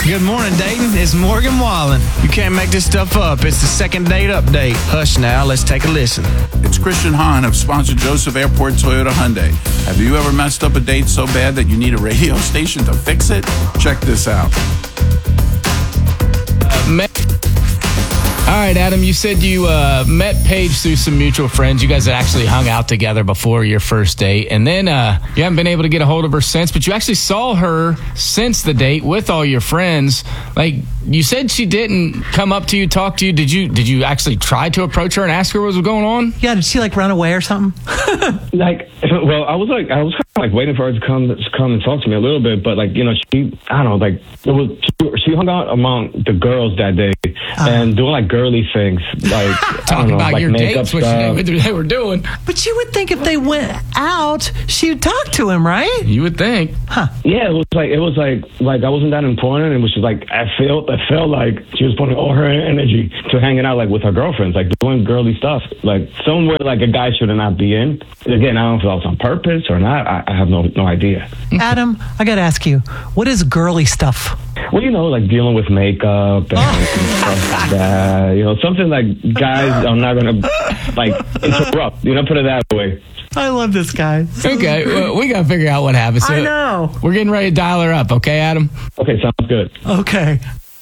Good morning, Dayton. It's Morgan Wallen. You can't make this stuff up. It's the second date update. Hush now. Let's take a listen. It's Christian Hahn of sponsor Joseph Airport Toyota Hyundai. Have you ever messed up a date so bad that you need a radio station to fix it? Check this out. All right, Adam, you said you met Paige through some mutual friends. You guys had actually hung out together before your first date. And then you haven't been able to get a hold of her since, but you actually saw her since the date with all your friends. Like, you said she didn't come up to you, talk to you. Did you actually try to approach her and ask her what was going on? Yeah, did she, run away or something? I was kind of waiting for her to come and talk to me a little bit, but she hung out among the girls that day and doing girly things, talking about your makeup dates, what they were doing. But you would think if they went out, she'd talk to him, right? You would think. Huh? Yeah, it was like I wasn't that important. It was just I felt like she was putting all her energy to hanging out with her girlfriends, doing girly stuff, somewhere a guy should not be in. Again, I don't know if that was on purpose or not. I have no idea. Adam, I got to ask you, what is girly stuff? Well, dealing with makeup and stuff like that. Something guys are not going to interrupt. Put it that way. I love this guy. Okay, well, we got to figure out what happened. So I know. We're getting ready to dial her up, okay, Adam? Okay, sounds good. Okay.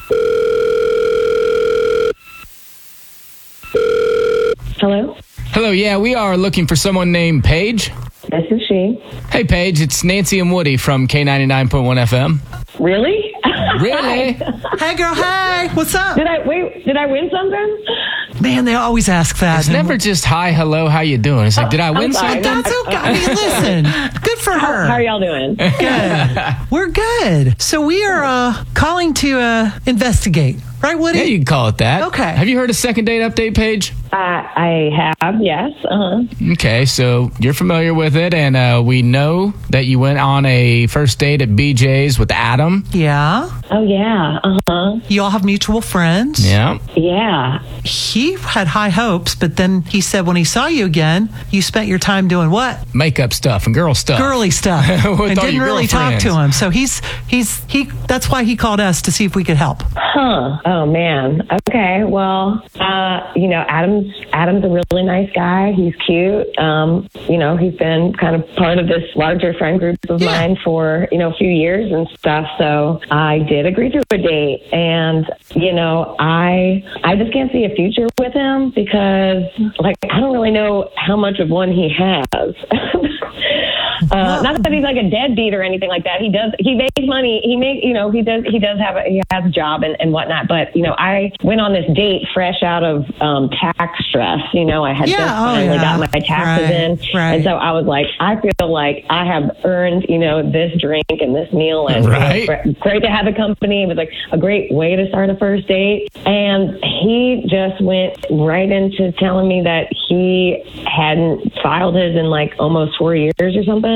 Hello? Hello, yeah, we are looking for someone named Paige. This is she. Hey, Paige, it's Nancy and Woody from K99.1 FM. Really? Really? Hey, girl, hey. What's up? Did I win something? Man, they always ask that. It's never just hi, hello, how you doing? It's did I win something? That's okay. I mean, listen. Good for her. How are y'all doing? Good. We're good. So we are calling to investigate. Right, Woody? Yeah, you can call it that. Okay. Have you heard a second date update, Paige? I have, yes. Okay, so you're familiar with it, and we know that you went on a first date at BJ's with Adam. Yeah. Oh, yeah. You all have mutual friends. Yeah. Yeah. He had high hopes, but then he said when he saw you again, you spent your time doing what? Makeup stuff and girl stuff. Girly stuff. And didn't really talk to him. So he's that's why he called us to see if we could help. Huh. Oh, man. Okay. Well, Adam's a really nice guy. He's cute. He's been kind of part of this larger friend group of mine for, a few years and stuff. So I did agree to a date. And, I just can't see a future with him because, I don't really know how much of one he has. Not that he's a deadbeat or anything like that. He makes money. He has a job and whatnot. But, I went on this date fresh out of tax stress. I had just finally got my taxes in. Right. And so I was like, I feel like I have earned, this drink and this meal. And great to have the company. It was a great way to start a first date. And he just went right into telling me that he hadn't filed his in almost 4 years or something.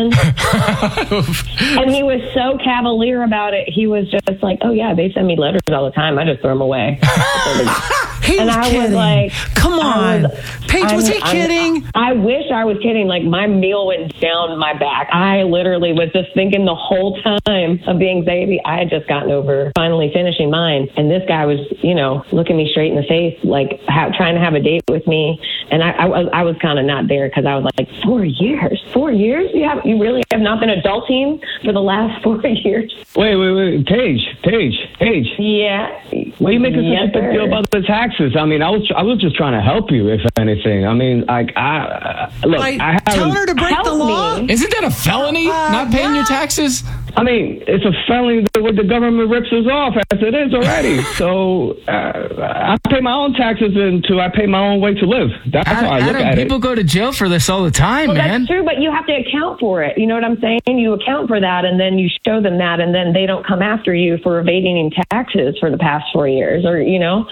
And he was so cavalier about it. He was just like, oh, yeah, they send me letters all the time. I just throw them away. He was kidding. Was like, come on. Paige, was he kidding? I wish I was kidding. My meal went down my back. I literally was just thinking the whole time of the anxiety I had just gotten over finally finishing mine. And this guy was, looking me straight in the face, trying to have a date with me. And I was kind of not there because I was like, 4 years? 4 years? You really have not been adulting for the last 4 years? Wait. Paige. Yeah. Why are you making such a big deal about the taxes? I mean, I was just trying to help you, if anything. I mean, I haven't... Telling her to break the law? Isn't that a felony, not paying your taxes? I mean, it's a felony where the government rips us off as it is already. So I pay my own taxes until I pay my own way to live. That's how I look at it. People go to jail for this all the time, man. That's true, but you have to account for it. You know what I'm saying? You account for that, and then you show them that, and then they don't come after you for evading taxes for the past 4 years, or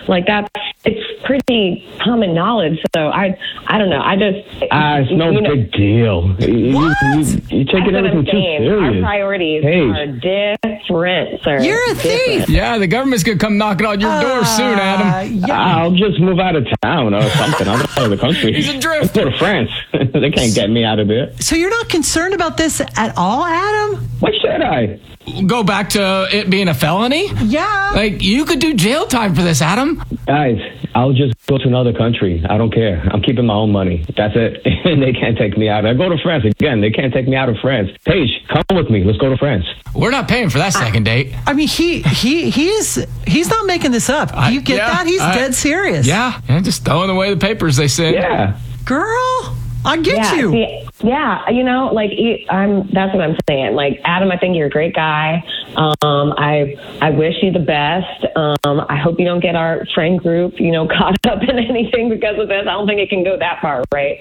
it's pretty common knowledge. So I don't know. It's no big deal. You taking everything too serious. Our priorities are different, sir. You're a thief. Yeah, the government's gonna come knocking on your door soon, Adam. I'll just move out of town or something. I'm out of the country. He's adrift. Let's go to France. They can't get me out of there. So you're not concerned about this at all, Adam? Why should I? Go back to it being a felony? Yeah. Like, you could do jail time for this, Adam. Guys, I'll just go to another country. I don't care. I'm keeping my own money. That's it. And they can't take me out. I go to France again. They can't take me out of France. Paige, come with me. Let's go to France. We're not paying for that second date. I mean, he's not making this up. You get that? He's dead serious. Yeah, just throwing away the papers they sent. Yeah. Girl, I get you. That's what I'm saying. Like, Adam, I think you're a great guy. I wish you the best. I hope you don't get our friend group, caught up in anything because of this. I don't think it can go that far, right?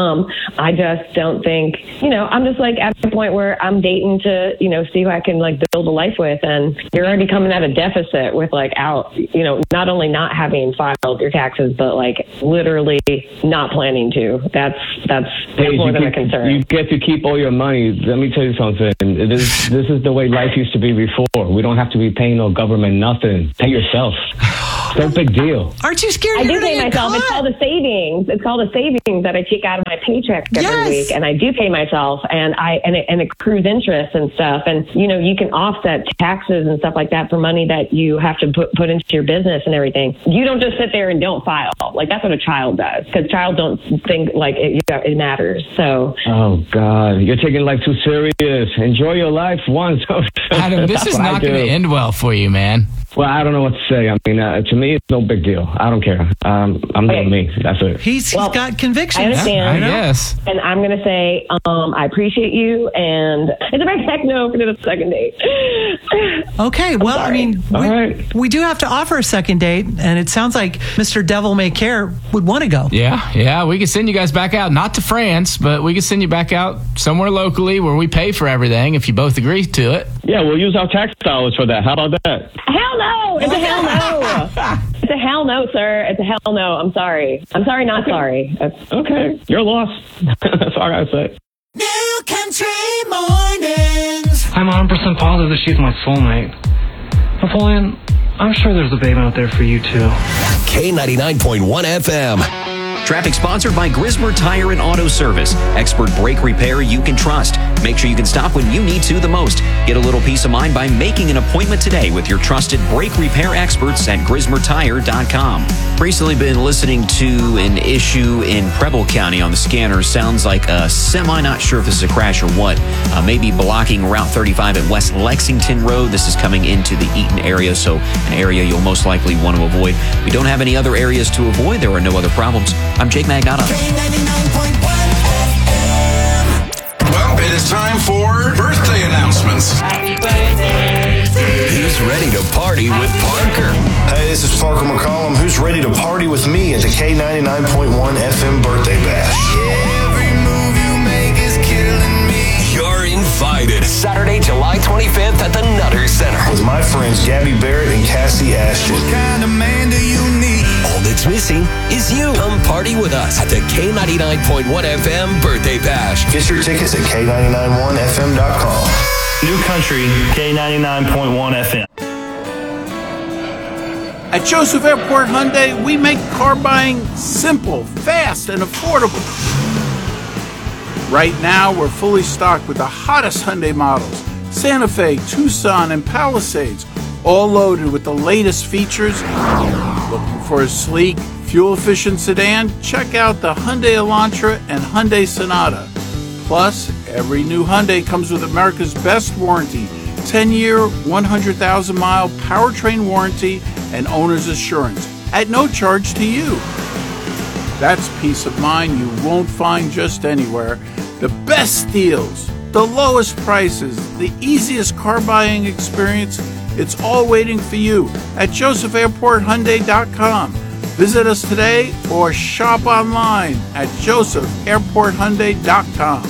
I just don't think, I'm just like at the point where I'm dating to, see who I can like build a life with. And you're already coming at a deficit with not only not having filed your taxes, but like literally not planning to. That's more than a concern. You get to keep all your money. Let me tell you something. This is the way life used to be before. We don't have to be paying no government nothing. Pay yourself. It's no big deal. Aren't you scared? I do pay myself. It's called a savings. It's called a savings that I take out of my paycheck every week, and I do pay myself, and it accrues interest and stuff. And you can offset taxes and stuff like that for money that you have to put into your business and everything. You don't just sit there and don't file. Like, that's what a child does, because child don't think like it matters. So. Oh God, you're taking life too serious. Enjoy your life once. Adam, this is not going to end well for you, man. Well, I don't know what to say. I mean, to me, it's no big deal. I don't care. I'm doing me. That's it. He's got convictions. I understand. Yes. And I'm going to say, I appreciate you, and it's a big heck no for the second date. Okay. Well, I mean, we do have to offer a second date, and it sounds like Mr. Devil May Care would want to go. Yeah. We could send you guys back out, not to France, but we could send you back out somewhere locally where we pay for everything if you both agree to it. Yeah, we'll use our tax dollars for that. How about that? Hell no! It's a hell no! It's a hell no, sir. It's a hell no. I'm sorry. I'm sorry, not sorry. Okay. Your loss. That's all I gotta say. New Country Mornings. I'm 100% positive that she's my soulmate. Napoleon, I'm sure there's a babe out there for you too. K99.1 FM. Traffic sponsored by Grismer Tire and Auto Service. Expert brake repair you can trust. Make sure you can stop when you need to the most. Get a little peace of mind by making an appointment today with your trusted brake repair experts at GrismerTire.com. Recently been listening to an issue in Preble County on the scanner. Sounds like a semi, not sure if this is a crash or what. Maybe blocking Route 35 at West Lexington Road. This is coming into the Eaton area, so an area you'll most likely want to avoid. We don't have any other areas to avoid. There are no other problems. I'm Jake Magnotta. Well, it is time for birthday announcements. Who's ready to party with Parker? Hey, this is Parker McCollum. Who's ready to party with me at the K99.1 FM Birthday Bash? Every move you make is killing me. You're invited. Saturday, July 25th at the Nutter Center. With my friends Gabby Barrett and Cassie Ashton. What kind of man do you need? All that's missing is you. Come party with us at the K99.1 FM Birthday Bash. Get your tickets at K99.1FM.com. New Country, K99.1 FM. At Joseph Airport Hyundai, we make car buying simple, fast, and affordable. Right now, we're fully stocked with the hottest Hyundai models, Santa Fe, Tucson, and Palisades, all loaded with the latest features. Looking for a sleek, fuel-efficient sedan? Check out the Hyundai Elantra and Hyundai Sonata. Plus, every new Hyundai comes with America's best warranty, 10-year, 100,000-mile powertrain warranty and owner's assurance at no charge to you. That's peace of mind you won't find just anywhere. The best deals, the lowest prices, the easiest car buying experience, it's all waiting for you at josephairporthyundai.com. Visit us today or shop online at josephairporthyundai.com.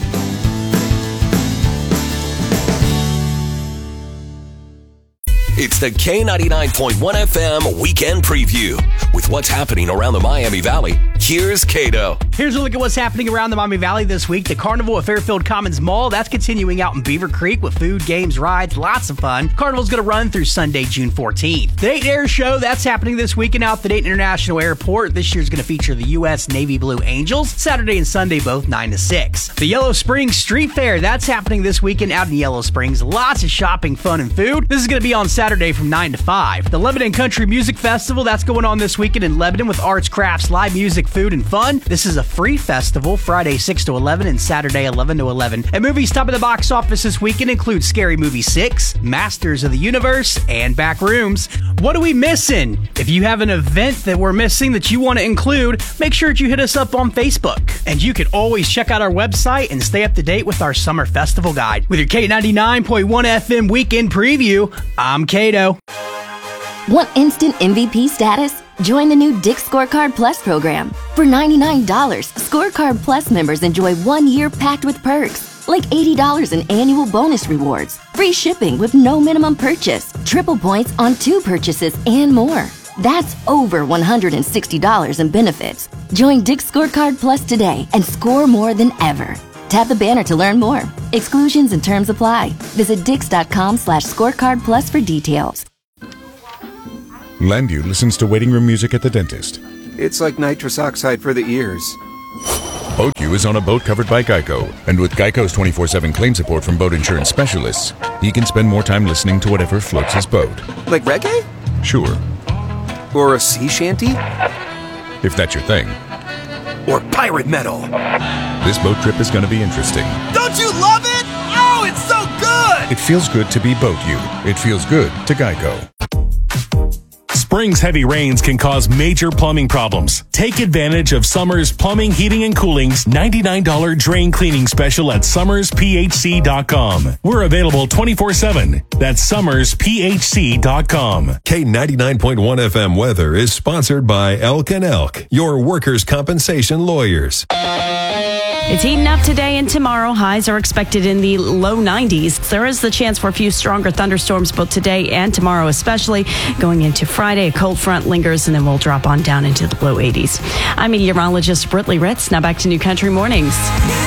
It's the K99.1 FM Weekend Preview with what's happening around the Miami Valley here's Cato. Here's a look at what's happening around the Miami Valley this week. The Carnival at Fairfield Commons Mall, that's continuing out in Beaver Creek with food, games, rides, lots of fun. Carnival's going to run through Sunday, June 14th. The Dayton Air Show, that's happening this weekend out at the Dayton International Airport. This year's going to feature the U.S. Navy Blue Angels, Saturday and Sunday, both 9 to 6. The Yellow Springs Street Fair, that's happening this weekend out in Yellow Springs. Lots of shopping, fun, and food. This is going to be on Saturday from 9 to 5. The Lebanon Country Music Festival, that's going on this weekend in Lebanon with arts, crafts, live music, food, and fun. This is a free festival, Friday 6 to 11 and Saturday 11 to 11. And movies top of the box office this weekend include Scary Movie 6, Masters of the Universe, and Backrooms. What are we missing? If you have an event that we're missing that you want to include, make sure that you hit us up on Facebook. And you can always check out our website and stay up to date with our summer festival guide. With your K99.1 FM weekend preview, I'm Cato. Want instant MVP status? Join the new Dick's Scorecard Plus program. For $99, Scorecard Plus members enjoy 1 year packed with perks, like $80 in annual bonus rewards, free shipping with no minimum purchase, triple points on 2 purchases, and more. That's over $160 in benefits. Join Dick's Scorecard Plus today and score more than ever. Tap the banner to learn more. Exclusions and terms apply. Visit dix.com/scorecard plus for details. Landu listens to waiting room music at the dentist. It's like nitrous oxide for the ears. BoatU is on a boat covered by Geico. And with Geico's 24/7 claim support from boat insurance specialists, he can spend more time listening to whatever floats his boat. Like reggae? Sure. Or a sea shanty? If that's your thing. Or pirate metal. This boat trip is going to be interesting. Don't you love it? Oh, it's so good! It feels good to be BoatU. It feels good to Geico. Spring's heavy rains can cause major plumbing problems. Take advantage of Summers Plumbing, Heating, and Cooling's $99 drain cleaning special at summersphc.com. We're available 24/7. That's summersphc.com. K99.1 FM weather is sponsored by Elk & Elk, your workers' compensation lawyers. It's heating up today and tomorrow. Highs are expected in the low 90s. There is the chance for a few stronger thunderstorms both today and tomorrow, especially going into Friday. A cold front lingers, and then we'll drop on down into the low 80s. I'm meteorologist Britley Ritz. Now back to New Country Mornings.